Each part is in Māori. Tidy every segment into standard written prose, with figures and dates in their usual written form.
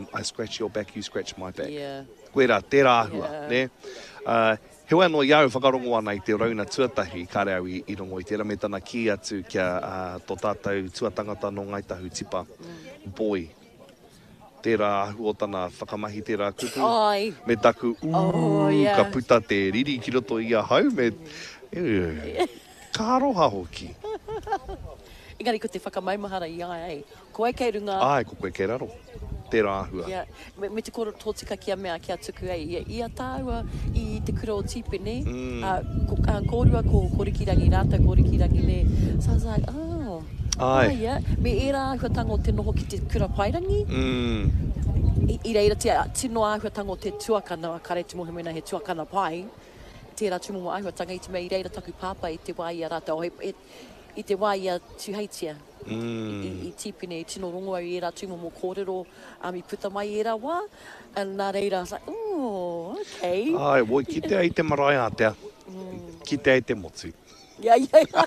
I scratch your back, you scratch my back. Yeah. Koe rā, tērā ahua, Yeah. ne? He wai no iau whakarongo ana I te rauna tuatahi, ka reo I rongo I tērā me tana ki atu kia tō tātou tuatangata no Ngaitahu Tipa. Boy, tērā ahu o tana whakamahi tērā kupu. Ai. Me taku, yeah. ka puta te riri ki roto I a hau, me... Ka aroha hoki. Engari ko te whakamaimahara I ai. Ko ai kei runga. Ai, ko koe kei raro. Tērā ahua. Yeah. Me te koro tōtika kia mea kia tuku ai. Ia tāua I te kura o tipene. Kōrua ko korikirangi, rātou korikirangi ne. So I was like, oh. Ai. Yeah. Me era ahuatanga o te noho ki te kura pairangi. I reira te tino ahuatanga o te tuakana, kare te mohimena he tuakana pai. Tērā tumo ahuatanga I te mea I reira taku pāpa I te waia rātou. I te waia tuheitia. I tipene, I tino rongo au I era tumo mo kōrero, I puta mai I era wā. And nā reira, I was like, oh, okay. Ai, woi, ki te ai te marae atea. Ki te ai te motu. Yeah.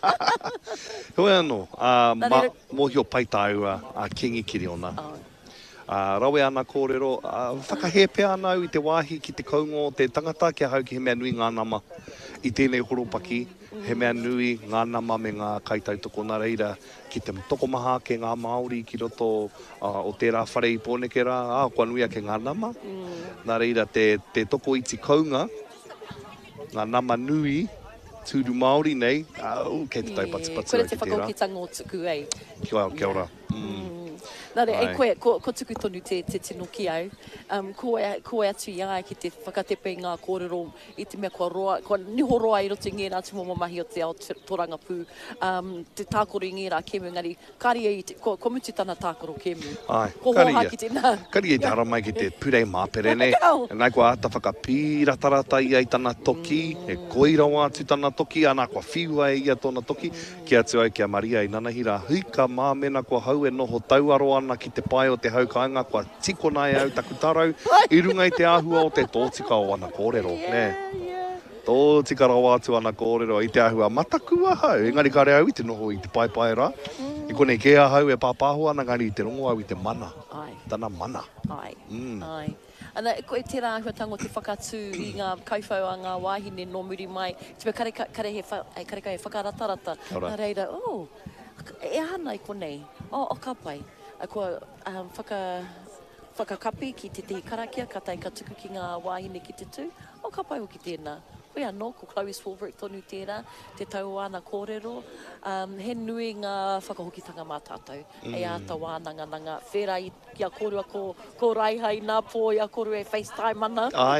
Hoi anō, mohio paitaua a kingi kiri ona. Rawe ana kōrero, whakahepe ana au I te wāhi ki te kaungo, te tangata kia hau ki he mea nui ngā nama I tēnei horopaki. He mea nui ngā nama me ngā kaitautoko nā reira ki te tokomaha ke ngā Māori ki roto o tērā whare I pōnekera, kua nuia ke ngā nama. Nā reira te toko iti kaunga, ngā nama nui, tūru Māori nei, kei te taipati patu Koe te whakaukitanga o tuku ei. Kia ora. Nare, ko tuku tonu te tino ki au. Ko atu I ai ki te whakatepe ngā kōrero I te mea kua niho roa I roto ngērā te momo mahi o te ao toranga pū. Te tākoro I ngērā kemu ngari, kari e, ko mutu tana tākoro kemu. Ai, ko hoha ki te nā. Kari e te hara mai ki te purei māpere ne. Nai kua ata whakapīratarata I ai tana toki, e koirawa atu tana toki, ana kua whiua e ia tōna toki. Ki atu ai kia Maria I nanahira, hui ka māmena kua hau e noho tauaro ana ki te pai o te haukainga, kua tikona e au taku tarau, I runga I te ahua o te tōtika o ana kōrero. Tōtika rau atu ana kōrero I te ahua matakua hau. Engari ka reo I te noho I te pai rā. I konei ke ahau e pāpāho ana ngari I te rongo au I te mana. Tana mana. Ai. Ana, koe tērā ahuatanga o te whakatū I ngā kauwhau a ngā wāhine no muri mai. Te kare he whakaratarata. Nā reira, e hana I konei. O ka pai. Kua whakakapi ki te tehi karakia, ka tai ka tuku ki ngā wāhine ki te tū. O ka pai hoki tēnā. Koe anō, ko Chloe Swarbrick tonu tērā, te tau ana kōrero. He nui ngā whakahokitanga mā tātou. E āta wānanga. Whera I kia kōrua ko Raihai nā pō, ia kōrua e FaceTime ana. Ai.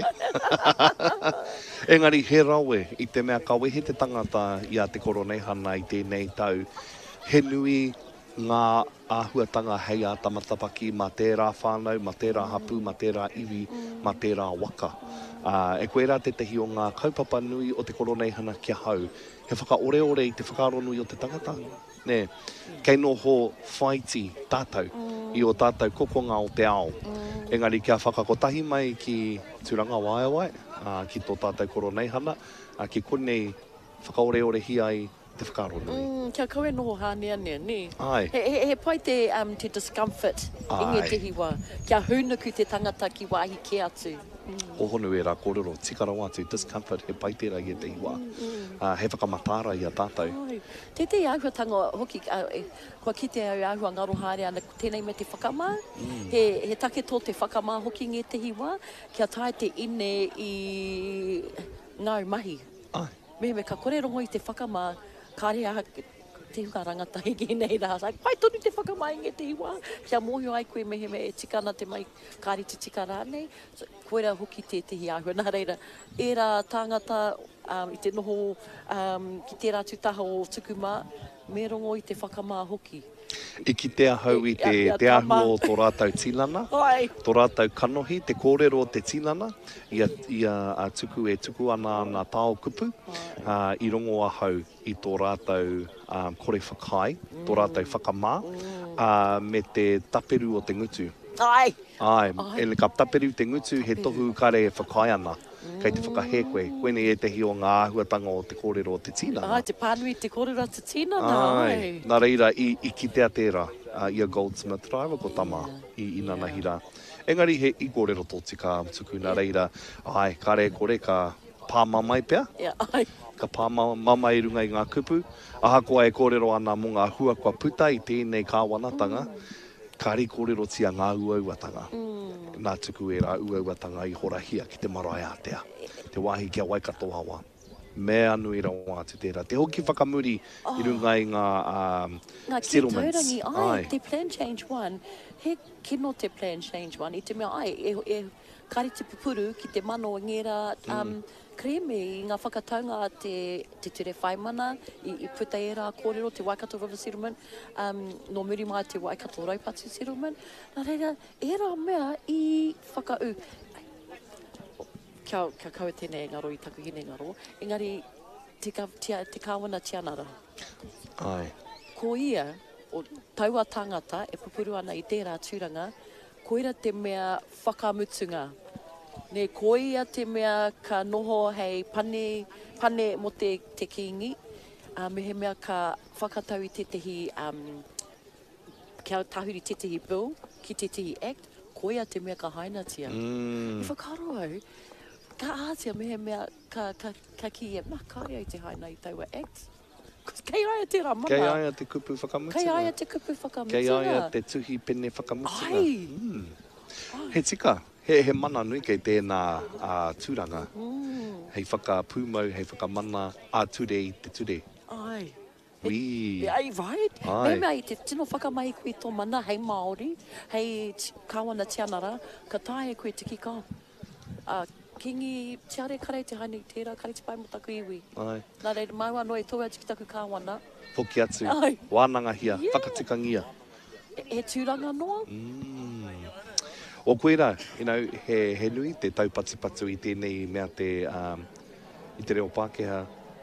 Engari, he rawe I te mea ka wehe te tangata I a te koronei hana I tēnei tau. He nui ngā āhuatanga hei a tamatapaki ma tērā whānau, ma tērā hapu, ma tērā iwi, ma tērā waka. E koe rā te tehi o ngā kaupapa nui o te koronei hana kia hau. He whakaore I te whakaaro nui o te tangata. Ne, kei noho whaiti tātou I o tātou kokonga o te ao. Engari kia whakakotahi mai ki Turanga Waewae, ki tō tātou koronei hana, ki konei whakaore hi ai te whakaaro nui. Kia kaue noho hānea nea, ne? Ai. He pai te discomfort I nge tehi wā. Kia hunuku te tangata ki wāhi ke atu. Ohonu e rā kōrero, tikara wātu, discomfort, he pai tērā I te iwa. He whakamatara I a tātou. Te āhuatanga hoki, kua ki te āhua ngaro hāre ana tēnei me te whakamā. He take tō te whakamā hoki nge tehi wā. Kia tae te ine I ngau mahi. Ai. Me ka kore rongo I te whakamā, kāre aha te hunga rangata hiki nei rā. Pai tonu te whakamai nge te iwa. Kia mōhio ai koe mehe me e tikana te mai kāri te tika rā nei. Koe rā hoki te tehi āhua. Nā reira, e rā tāngata I te noho ki tērā tūtaha o Tukumā, me rongo I te whakamā hoki. I ki te ahau I te ahua o tō rātau tīlana, tō rātau kanohi, te kōrero o te tīlana, ia tuku e tuku ana nā tāo kupu, I rongo ahau I tō rātau kore whakai, tō rātau whakamā, me te taperu o te ngutu. Ai, e le ka taperu te ngutu, he tohu kare e whakai ana. Kei te whakahe koe, koene e te hi o ngā ahuatanga o te kōrero o te tīna. Te pānui te kōrero o te tīna. Nā reira, I ki te tērā, Ia Goldsmith, raiwa ko tama i nana hira. Engari he i kōrero tō tika tuku nā reira, ai, kare kore ka pāmamai pia. Ka pāmamai runga i ngā kupu. Aha koa e kōrero ana mō ngā hua kua puta i tēnei kāwanatanga. Kari kōrero tia ngā uauatanga. Nā tuku e rā uauatanga i horahia ki te marae atea. Te wāhi kia Waikato hawa. Me anu i rawa atu tērā. Te hoki whakamuri i runga i ngā settlements. Ai, te plan change one. He kino te plan change one. I te mea ai, e kari te pupuru ki te mano ngera kreme i ngā whakataunga te ture whaimana i puta e rā kōrero te Waikato River Settlement, no muri mai te Waikato Raupatu Settlement. Nā reira, e rā mea i whakau. Kia kaua tēnei ngaro i taku hine ngaro. Engari, te kāwana tianara. Ai. Ko ia, o taua tangata, e pupuru ana i tērā tūranga, ko ira te mea whakamutunga. Ne ko ia te mea ka noho hei pane mo te kingi, me he mea ka whakatau i tetehi, kia tahuri tetehi bill, ki tetehi act, ko ia te mea ka hainatia. I whakaro au, ka ātia me he mea ka ki e makaia i te haina i taua act. Kei aia te rā mana. Kei aia te kupu whakamutunga. Kei aia te kupu whakamutunga. Kei aia te tuhi pene whakamutunga. Ai. He tika, he mana nui kei tēnā tūranga. Hei whakapūmau, hei whakamana, ture i te ture. Ai. Wee. Ai, right. Me mea i te tino whakamai koe tō mana, hei Māori, hei kāwana tianara, ka tae koe te kika. Kingi tiare kare te haini tērā, kare te pai mo taku iwi. Ai. Nā reira, mai wā noe tō atu ki taku kāwana. Poki atu, wānanga hia, whakatikangia. He tūranga noa. O koera, he nui te taupatipatu i tēnei mea i te reo Pākehā,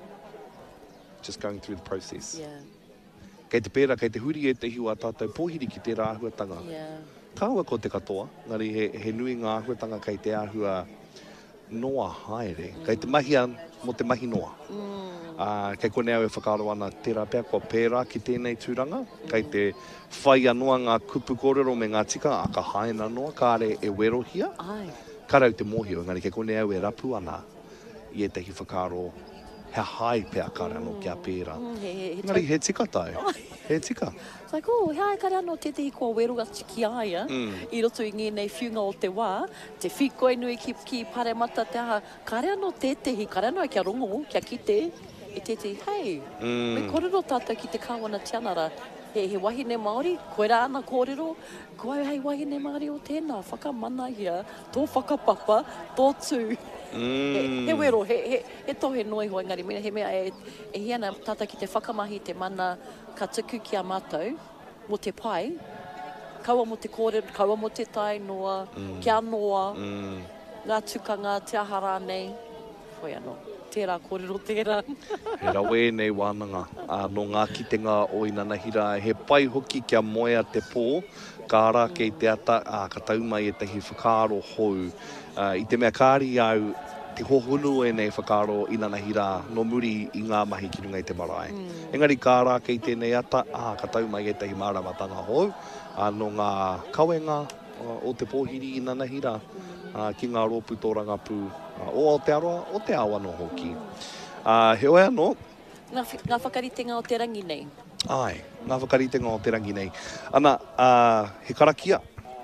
just going through the process. Yeah. Kei te pēra, kei te huri e te hiwa tātou pōhiri ki te rāhuatanga. Yeah. Kāua ko te katoa, ngari he nui ngā āhuatanga kei te āhua noa haere. Kei te mahia mo te mahi noa. Kei kone au e whakaaro ana tērā pēr kua pērā ki tēnei tūranga. Kei te whai anoa ngā kupu kōrero me ngā tika, a ka haina noa, kāre e werohia. Ai. Karau te mōhio, ngari kei kone au e rapu ana i e tehi whakaaro he hai pēr kāre anō kia pērā. Ngari he tika tai. He tika. It's like, hea kare anō tetehi kua weroga ki aia, i roto i ngenei whiunga o te wā, te whikoe nui ki pare mata te aha, kare anō tetehi, kare anō kia rongo, kia kite, i tetehi, hei, me kōrero tātou ki te kāwana tianara, he wahine Māori, koe rā ana kōrero, koe hei wahine Māori o tēnā, whakamana hia, tō whakapapa, tō tū. He wero, he tohe noi hoa ngari, he mea e hiana tata ki te whakamahi te mana ka tuku ki a mātou, mo te pai, kaua mo te kōrero, kaua mo te tai noa, kia noa, ngā tukanga, te ahara nei, hoi anō. Tērā kōrero tērā. He rawe nei wānanga. No ngā kitenga o Inanahira, he pai hoki kia moea te pō, ka ara kei te ata, ka taumai e tehi whakaaro hou. I te mea kāri au, te hohunu e nei whakaaro Inanahira, no muri i ngā mahi ki runga i te marae. Engari ka ara kei tēnei ata, ka taumai e tehi māramatanga hou. No ngā kawenga o te pōhiri Inanahira, ki ngā rōpu tōranga pū, o Aotearoa, o te awa no hoki. He oe anō. Ngā whakaritenga o te rangi nei. Ai, ngā whakaritenga o te rangi nei. Ana, he karakia,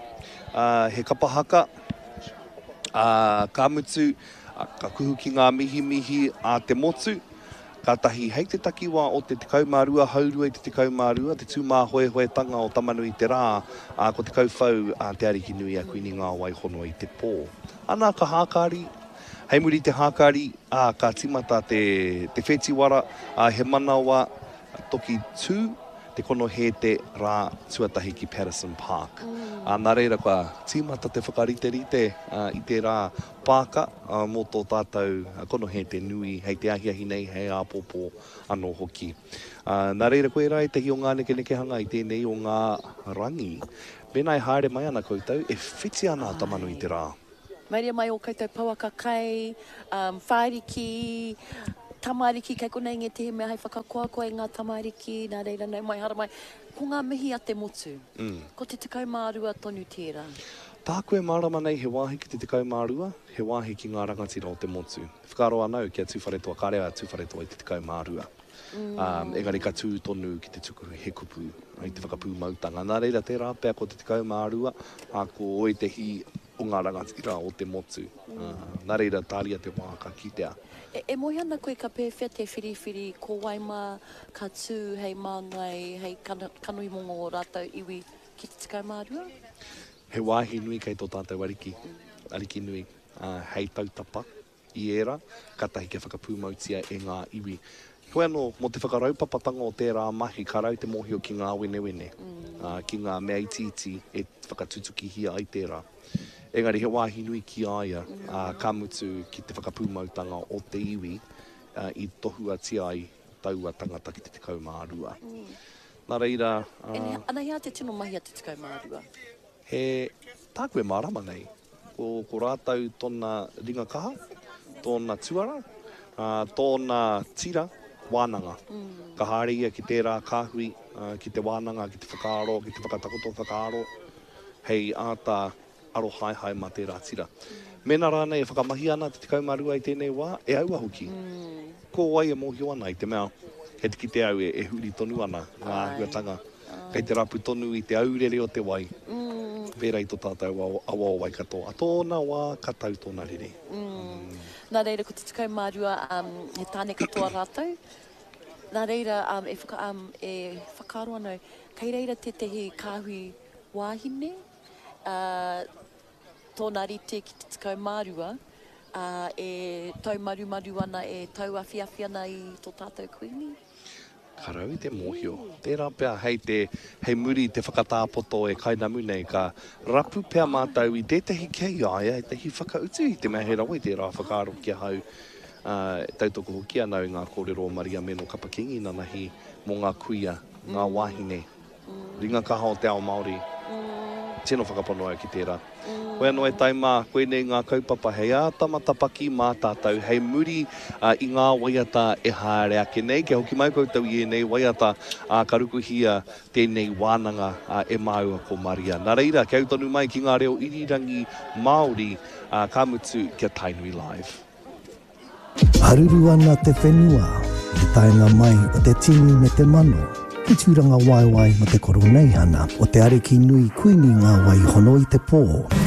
he kapahaka, ka mutu, ka kuhu ki ngā mihi a te motu, ka tahi hei te takiwa o te kaumārua, haurua i te kaumārua, te tūmā hoehoetanga o tamanui te rā, ko te kauwhau te ariki nui a kuini ngā waihono i te pō. Ana ka hākari, hei muri te hākari, ka timata te whetiwara, he manawa toki tū, te kono he te rā tuatahi ki Patterson Park. Nā reira kua timata te whakarite-rite i te rā pāka mō tō tātou kono he te nui, hei te ahiahi nei, hei āpōpō anō hoki. Nā reira koe rai te hi o ngā neke hanga i tēnei o ngā rangi. Pēnā e haere mai ana koutou, e whiti ana tamanu i te rā. Mairia mai o koutou pauaka kai, whaeriki, tamariki, kei konei nge te he mea hei whakakoa koe ngā tamariki, nā reira nei mai hara mai. Ko ngā mihi a te motu, ko te tekau mārua tonu tērā. Tā koe marama nei he wāhi ki te tekau mārua, he wāhi ki ngā rangatira o te motu. Whakaro anau ki a tūwharetoa, ka rea tūwharetoa i te tekau mārua. Engari ka tū tonu ki te tuku he kupu, i te whakapū mautanga. Nā reira tērā pēr ko te tekau mārua, a ko oi te hi o ngā rangatira o te motu. Nā reira tāria te wāka ki te a. E mohi ana koe ka pēwhia te whiriwhiri ko Waima, ka tū hei māngai, hei kanui mongo o rātou iwi ki te tekau mārua? He wāhi nui kei tō tātou ariki, ariki nui, hei tautapa i era, katahi ke whakapūmautia e ngā iwi. Koe anō, mo te whakaraupapatanga o tērā mahi, ka rau te mohio ki ngā wenewene, ki ngā mea ititi e whakatutuki hia ai tērā. Engari he wāhi nui ki aia, ka mutu ki te whakapūmautanga o te iwi, i tohua tia ai taua tangata ki te tekau mārua. Nā reira... Ana hea te tino mahi a te tekau mārua? He tā koe marama nei. Ko rātou tōna ringa kaha, tōna tuara, tōna tira, wānanga. Ka hāria ki tērā kāhui, ki te wānanga, ki te whakaaro, ki te whakatakoto whakaaro, hei āta aro hai mā tērā tira. Mena rānei e whakamahi ana te tekau mārua i tēnei wā, e aua hoki. Ko wai e mohio ana i te mea, he tiki te au e huri tonu ana, ngā huatanga. Kei te rapu tonu i te aurere o te wai. Pērā i tō tātou awa o wai katoa. A tōna wā katau tōna rere. Nā reira, ko te tekau mārua, he tāne katoa rātou. Nā reira, e whakaaro anau, kei reira te tehi kāhui wāhine, tōna rite ki te tekau mārua, e tau maru ana, e tau awhiawhi ana i tō tātou kuini. Ka rau i te mohio. Tērā pēr hei muri te whakatāpoto e kainamu nei ka rapu pēr mātau i tētahi kei aia, e tehi whakautu i te mea he rawa i tērā whakaaro kia hau. Tautoko hoki anau ngā kōrero o Maria Meno Kapakingi nanahi mō ngā kuia, ngā wāhine. Ringa kaha o te ao Māori. Tēnō whakapono au ki tērā. Koe anō e taimā, koe nei ngā kaupapa hei ātamatapaki mā tātou, hei muri i ngā waiata e haere ake nei, ke hoki mai koutou i e nei waiata ka rukuhia tēnei wānanga e māua ko Maria. Nā reira, ke autonu mai ki ngā reo irirangi Māori, ka mutu kia Tainui Live. Haruru ana te whenua, i taenga mai o te tini me te mano. I tūranga waiwai mo te koronei hana, o te ariki nui kuini ngā wai hono i te pō.